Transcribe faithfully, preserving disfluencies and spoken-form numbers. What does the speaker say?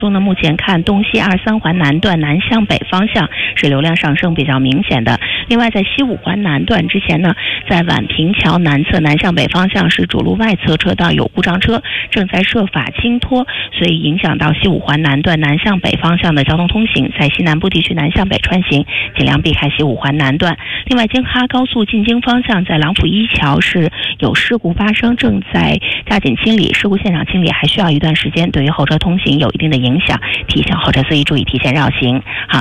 中呢，目前看东西二三环南段南向北方向是流量上升比较明显的。另外，在西五环南段之前呢，在宛平桥南侧南向北方向是主路外侧车道有故障车，正在设法清脱，所以影响到西五环南段南向北方向的交通通行，在西南部地区南向北穿行，尽量避开西五环南段。另外，京哈高速进京方向在郎府一桥是有事故发生，正在加紧清理，事故现场清理还需要一段时间，对于后车通行有一定的影响，提醒后车司机注意提前绕行。好。